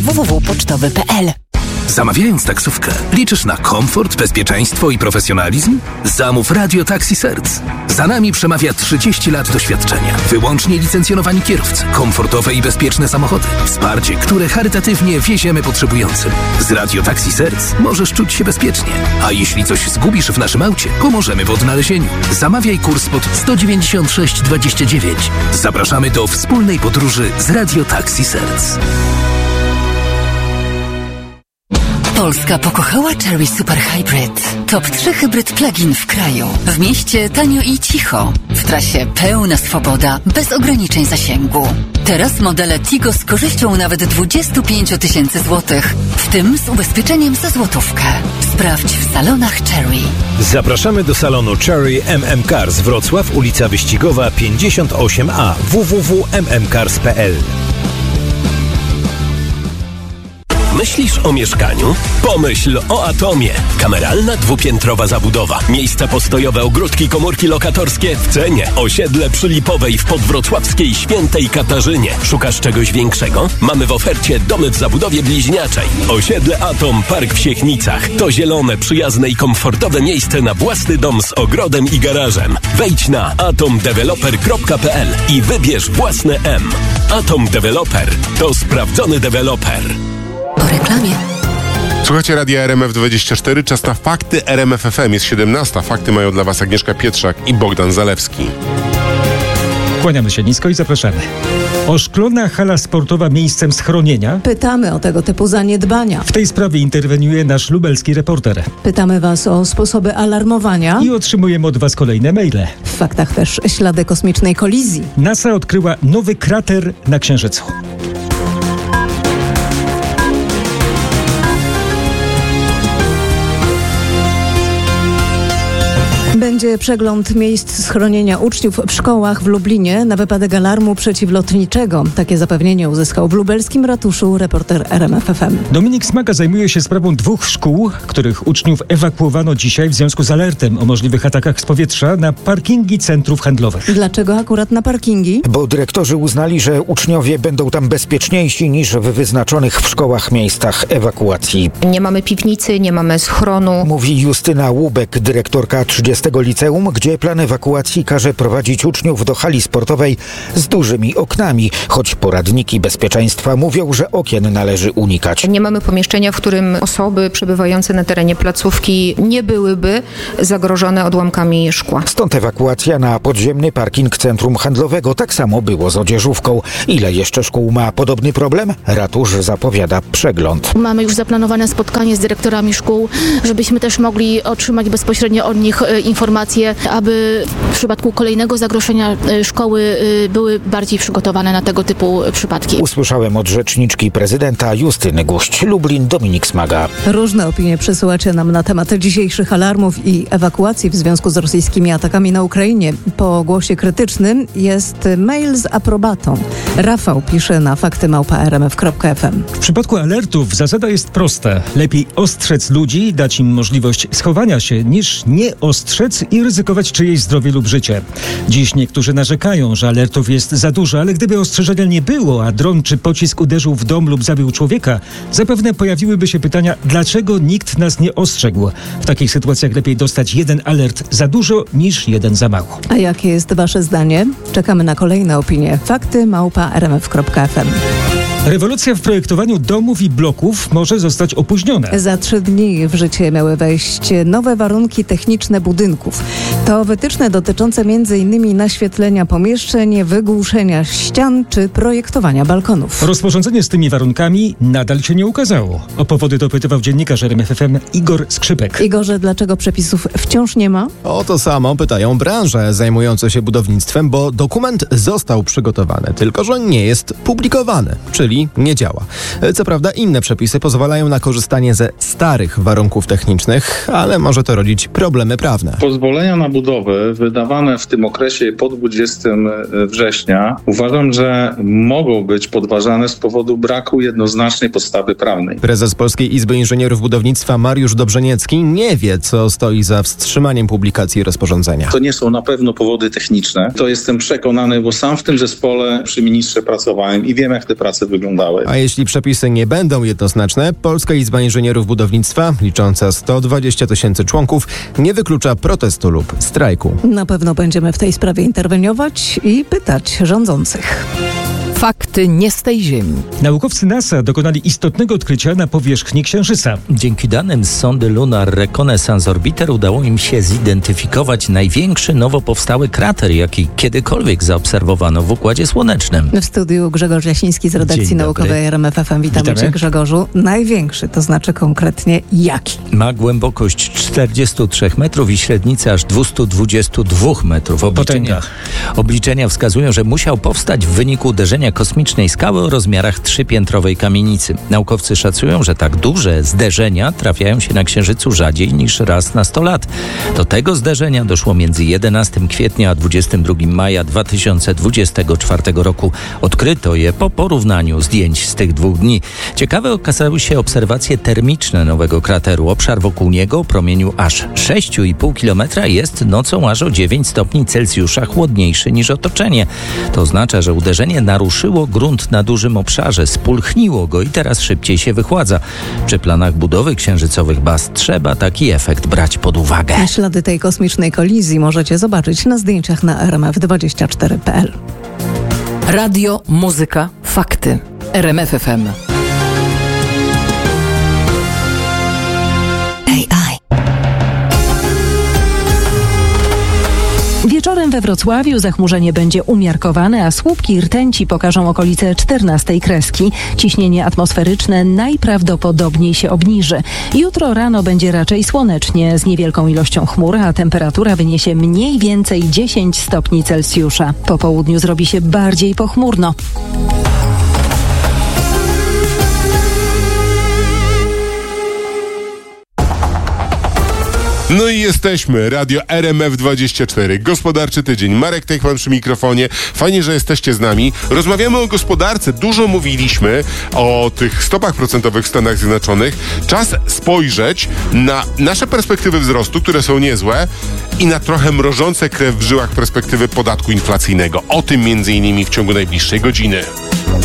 www.pocztowy.pl. Zamawiając taksówkę, liczysz na komfort, bezpieczeństwo i profesjonalizm? Zamów Radio Taxi Serc. Za nami przemawia 30 lat doświadczenia. Wyłącznie licencjonowani kierowcy, komfortowe i bezpieczne samochody, wsparcie, które charytatywnie wieziemy potrzebującym. Z Radio Taxi Serc możesz czuć się bezpiecznie. A jeśli coś zgubisz w naszym aucie, pomożemy w odnalezieniu. Zamawiaj kurs pod 196,29. Zapraszamy do wspólnej podróży z Radio Taxi Serc. Polska pokochała Chery Super Hybrid. Top 3 hybryd plug-in w kraju. W mieście tanio i cicho. W trasie pełna swoboda, bez ograniczeń zasięgu. Teraz modele Tigo z korzyścią nawet 25 000 złotych, w tym z ubezpieczeniem za złotówkę. Sprawdź w salonach Chery. Zapraszamy do salonu Chery MM Cars Wrocław, ulica Wyścigowa 58A, www.mmcars.pl. Myślisz o mieszkaniu? Pomyśl o Atomie. Kameralna, dwupiętrowa zabudowa. Miejsca postojowe, ogródki, komórki lokatorskie w cenie. Osiedle przy Lipowej w podwrocławskiej Świętej Katarzynie. Szukasz czegoś większego? Mamy w ofercie domy w zabudowie bliźniaczej. Osiedle Atom Park w Siechnicach. To zielone, przyjazne i komfortowe miejsce na własny dom z ogrodem i garażem. Wejdź na atomdeveloper.pl i wybierz własne M. Atom Developer to sprawdzony deweloper. Po reklamie. Słuchajcie Radia RMF24, czas na Fakty RMF FM. Jest 17. Fakty mają dla Was Agnieszka Pietrzak i Bogdan Zalewski. Kłaniamy się nisko i zapraszamy. Oszklona hala sportowa miejscem schronienia? Pytamy o tego typu zaniedbania. W tej sprawie interweniuje nasz lubelski reporter. Pytamy Was o sposoby alarmowania. I otrzymujemy od Was kolejne maile. W faktach też ślady kosmicznej kolizji. NASA odkryła nowy krater na Księżycu. Będzie przegląd miejsc schronienia uczniów w szkołach w Lublinie na wypadek alarmu przeciwlotniczego. Takie zapewnienie uzyskał w lubelskim ratuszu reporter RMF FM. Dominik Smaga zajmuje się sprawą 2 szkół, których uczniów ewakuowano dzisiaj w związku z alertem o możliwych atakach z powietrza na parkingi centrów handlowych. Dlaczego akurat na parkingi? Bo dyrektorzy uznali, że uczniowie będą tam bezpieczniejsi niż w wyznaczonych w szkołach miejscach ewakuacji. Nie mamy piwnicy, nie mamy schronu. Mówi Justyna Łubek, dyrektorka 30 liceum, gdzie plan ewakuacji każe prowadzić uczniów do hali sportowej z dużymi oknami, choć poradniki bezpieczeństwa mówią, że okien należy unikać. Nie mamy pomieszczenia, w którym osoby przebywające na terenie placówki nie byłyby zagrożone odłamkami szkła. Stąd ewakuacja na podziemny parking centrum handlowego. Tak samo było z odzieżówką. Ile jeszcze szkół ma podobny problem? Ratusz zapowiada przegląd. Mamy już zaplanowane spotkanie z dyrektorami szkół, żebyśmy też mogli otrzymać bezpośrednio od nich informacje, aby w przypadku kolejnego zagrożenia szkoły były bardziej przygotowane na tego typu przypadki. Usłyszałem od rzeczniczki prezydenta Justyny Guść. Lublin, Dominik Smaga. Różne opinie przesyłacie nam na temat dzisiejszych alarmów i ewakuacji w związku z rosyjskimi atakami na Ukrainie. Po głosie krytycznym jest mail z aprobatą. Rafał pisze na fakty@rmf.fm. W przypadku alertów zasada jest prosta. Lepiej ostrzec ludzi, dać im możliwość schowania się, niż nie ostrzec i ryzykować czyjeś zdrowie lub życie. Dziś niektórzy narzekają, że alertów jest za dużo, ale gdyby ostrzeżenia nie było, a dron czy pocisk uderzył w dom lub zabił człowieka, zapewne pojawiłyby się pytania, dlaczego nikt nas nie ostrzegł. W takich sytuacjach lepiej dostać 1 alert za dużo niż 1 za mało. A jakie jest Wasze zdanie? Czekamy na kolejne opinie. Fakty@rmf.fm. Rewolucja w projektowaniu domów i bloków może zostać opóźniona. Za 3 dni w życie miały wejść nowe warunki techniczne budynków. To wytyczne dotyczące m.in. naświetlenia pomieszczeń, wygłuszenia ścian czy projektowania balkonów. Rozporządzenie z tymi warunkami nadal się nie ukazało. O powody dopytywał dziennikarz RMF FM Igor Skrzypek. Igorze, dlaczego przepisów wciąż nie ma? O to samo pytają branże zajmujące się budownictwem, bo dokument został przygotowany, tylko że nie jest publikowany, czyli nie działa. Co prawda inne przepisy pozwalają na korzystanie ze starych warunków technicznych, ale może to rodzić problemy prawne. Pozwolenia na budowę wydawane w tym okresie po 20 września uważam, że mogą być podważane z powodu braku jednoznacznej podstawy prawnej. Prezes Polskiej Izby Inżynierów Budownictwa Mariusz Dobrzeniecki nie wie, co stoi za wstrzymaniem publikacji rozporządzenia. To nie są na pewno powody techniczne. To jestem przekonany, bo sam w tym zespole przy ministrze pracowałem i wiem, jak te prace wyglądają. wyglądały. A jeśli przepisy nie będą jednoznaczne, Polska Izba Inżynierów Budownictwa, licząca 120 000 członków, nie wyklucza protestu lub strajku. Na pewno będziemy w tej sprawie interweniować i pytać rządzących. Fakty nie z tej ziemi. Naukowcy NASA dokonali istotnego odkrycia na powierzchni Księżyca. Dzięki danym z sondy Lunar Reconnaissance Orbiter udało im się zidentyfikować największy nowo powstały krater, jaki kiedykolwiek zaobserwowano w Układzie Słonecznym. W studiu Grzegorz Jasiński z redakcji naukowej RMF FM. Witamy Cię, Grzegorzu. Największy, to znaczy konkretnie jaki? Ma głębokość 43 metrów i średnicę aż 222 metrów. Obliczenia wskazują, że musiał powstać w wyniku uderzenia kosmicznej skały o rozmiarach 3-piętrowej kamienicy. Naukowcy szacują, że tak duże zderzenia trafiają się na Księżycu rzadziej niż raz na 100 lat. Do tego zderzenia doszło między 11 kwietnia a 22 maja 2024 roku. Odkryto je po porównaniu zdjęć z tych 2 dni. Ciekawe okazały się obserwacje termiczne nowego krateru. Obszar wokół niego o promieniu aż 6,5 km jest nocą aż o 9 stopni Celsjusza chłodniejszy niż otoczenie. To oznacza, że uderzenie naruszyło grunt na dużym obszarze, spulchniło go i teraz szybciej się wychładza. Przy planach budowy księżycowych baz trzeba taki efekt brać pod uwagę. Ślady tej kosmicznej kolizji możecie zobaczyć na zdjęciach na rmf24.pl. Radio, muzyka, fakty. RMF FM. Wieczorem we Wrocławiu zachmurzenie będzie umiarkowane, a słupki rtęci pokażą okolice 14 kreski. Ciśnienie atmosferyczne najprawdopodobniej się obniży. Jutro rano będzie raczej słonecznie, z niewielką ilością chmur, a temperatura wyniesie mniej więcej 10 stopni Celsjusza. Po południu zrobi się bardziej pochmurno. No i jesteśmy. Radio RMF24. Gospodarczy tydzień. Marek Teichman przy mikrofonie. Fajnie, że jesteście z nami. Rozmawiamy o gospodarce. Dużo mówiliśmy o tych stopach procentowych w Stanach Zjednoczonych. Czas spojrzeć na nasze perspektywy wzrostu, które są niezłe, i na trochę mrożące krew w żyłach perspektywy podatku inflacyjnego. O tym m.in. w ciągu najbliższej godziny.